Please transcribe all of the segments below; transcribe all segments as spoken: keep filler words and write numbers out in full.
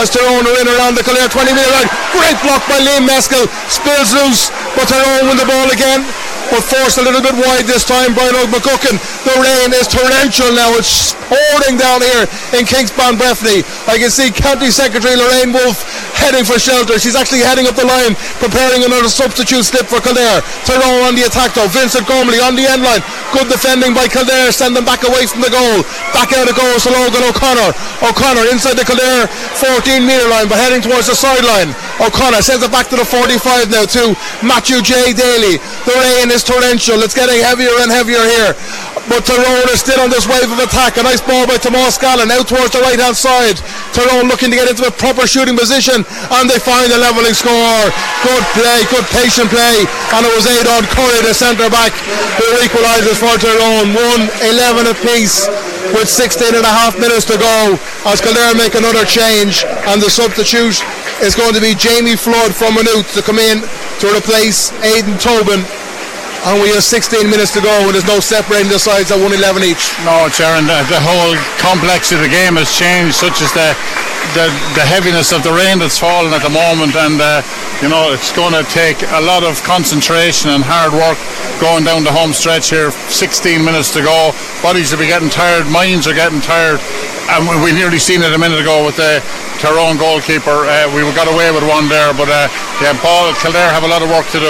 as Tyrone are in around the Kildare twenty metre line. Great block by Liam Mescal, spills loose, but Tyrone win the ball again, but forced a little bit wide this time. Brian McGuckin. The rain is torrential now. It's pouring down here in Kingspan Breffni. I can see County Secretary Lorraine Wolfe heading for shelter. She's actually heading up the line, preparing another substitute slip for Kildare. Tyrone on the attack though. Vincent Gormley on the end line. Good defending by Kildare, send them back away from the goal. Back out it goes to Logan O'Connor. O'Connor inside the Kildare fourteen metre line, but heading towards the sideline. O'Connor sends it back to the forty-five now to Matthew J. Daly. The rain is torrential. It's getting heavier and heavier here, but Tyrone is still on this wave of attack. A nice ball by Tomas Gallen out towards the right hand side. Tyrone looking to get into a proper shooting position, and they find the levelling score. Good play, good patient play, and it was Aodhán Curry, the centre back, who equalises for Tyrone. one eleven apiece with sixteen and a half minutes to go as Kildare make another change, and the substitute is going to be Jamie Flood from Maynooth to come in to replace Aidan Tobin. And we have sixteen minutes to go, and there's no separating the sides at one eleven each. No, Sharon, the, the whole complex of the game has changed, such as the the, the heaviness of the rain that's falling at the moment, and uh, you know, it's going to take a lot of concentration and hard work going down the home stretch here. sixteen minutes to go. Bodies will be getting tired, minds are getting tired, and we nearly seen it a minute ago with the Tyrone goalkeeper. Uh, we got away with one there, but uh, yeah, Paul, Kildare have a lot of work to do.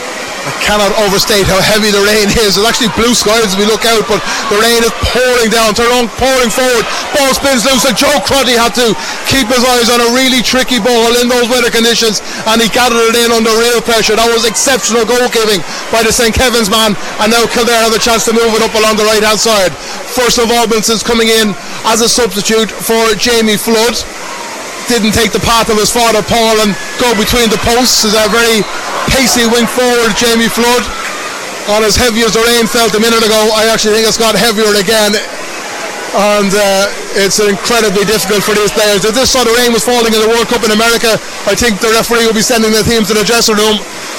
I cannot overstate how heavy the rain is. There's actually blue skies as we look out, but the rain is pouring down. Tyrone pouring forward. Ball spins loose, and Joe Crotty had to keep his eyes on a really tricky ball in those weather conditions, and he gathered it in under real pressure. That was exceptional goalkeeping by the Saint Kevin's man, and now Kildare have a chance to move it up along the right hand side. First of all, Wilson's coming in as a substitute for Jamie Flood. Didn't take the path of his father Paul and go between the posts. Is a very pacey wing forward, Jamie Flood. On as heavy as the rain felt a minute ago, I actually think it's got heavier again, and uh, it's incredibly difficult for these players. If this sort of rain was falling in the World Cup in America, I think the referee will be sending the teams to the dressing room.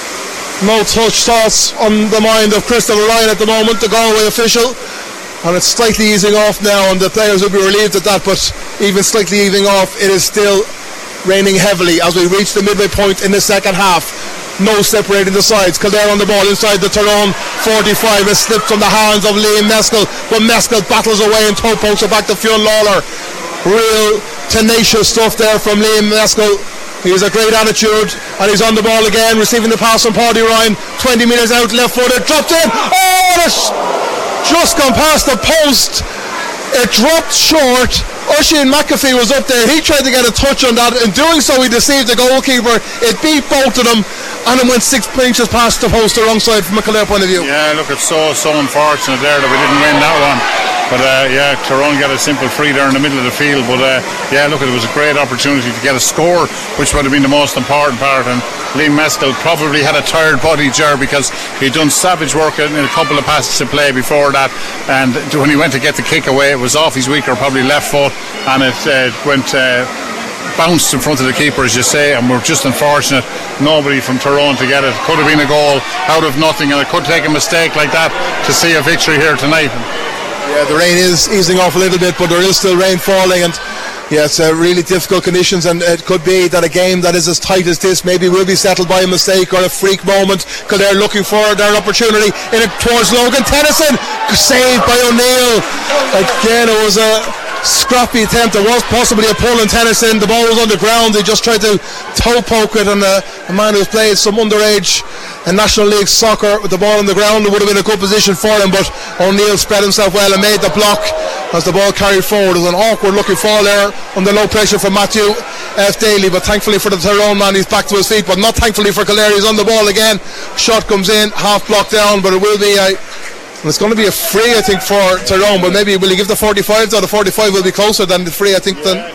No touch thoughts on the mind of Christopher Ryan at the moment, the Galway official. And it's slightly easing off now, and the players will be relieved at that, but even slightly easing off, it is still raining heavily as we reach the midway point in the second half. No separating the sides. Kildare on the ball inside the Tyrone forty-five. It slipped from the hands of Liam Mescal, but Mescal battles away and toe pokes it back to Fionn Lawler. Real tenacious stuff there from Liam Mescal. He has a great attitude, and he's on the ball again, receiving the pass from Paddy Ryan. twenty metres out, left footed, dropped in. Oh, that's just gone past the post. It dropped short. Oisin McAfee was up there. He tried to get a touch on that. In doing so, he deceived the goalkeeper. It beat both of them, and it went six inches past the post, the wrong side from a Kildare point of view. Yeah, look, it's so so unfortunate there that we didn't win that one. But uh, yeah, Tyrone got a simple free there in the middle of the field. But uh, yeah, look, it was a great opportunity to get a score, which would have been the most important part. And Liam Mescal probably had a tired body, Jar, because he'd done savage work in a couple of passes of play before that. And when he went to get the kick away, it was off his weaker, probably left foot, and it uh, went. Uh, bounced in front of the keeper, as you say, and we're just unfortunate nobody from Tyrone to get it. Could have been a goal out of nothing, and it could take a mistake like that to see a victory here tonight. Yeah, the rain is easing off a little bit, but there is still rain falling, and yeah, it's uh, really difficult conditions, and it could be that a game that is as tight as this maybe will be settled by a mistake or a freak moment, because they're looking for their opportunity in it towards Logan Tennyson, saved by O'Neill. Again, it was a scrappy attempt. There was possibly a pull in Tennyson. The ball was on the ground. They just tried to toe poke it, and a, a man who's played some underage and National League soccer with the ball on the ground, it would have been a good position for him, but O'Neill spread himself well and made the block as the ball carried forward. It was an awkward looking fall there under low pressure from Matthew F. Daly, but thankfully for the Tyrone man, he's back to his feet, but not thankfully for Kildare. He's on the ball again. Shot comes in, half blocked down, but it will be a it's going to be a free, I think, for Tyrone, but maybe will he give the forty-five? So the forty-five will be closer than the free, I think. Than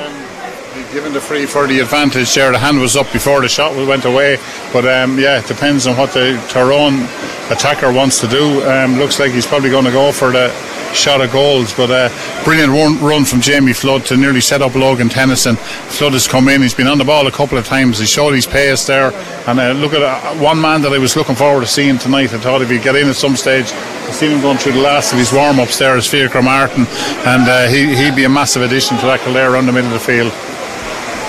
um, given the free for the advantage there. The hand was up before the shot went away, but um, yeah, it depends on what the Tyrone attacker wants to do. Um, looks like he's probably going to go for the shot of goals, but uh, brilliant run, run from Jamie Flood to nearly set up Logan Tennyson. Flood has come in, he's been on the ball a couple of times, he showed his pace there, and uh, look at uh, one man that I was looking forward to seeing tonight. I thought if he'd get in at some stage, I've seen him going through the last of his warm-ups there, is Fiacre Martin, and uh, he, he'd be a massive addition to that Kildare around the middle of the field.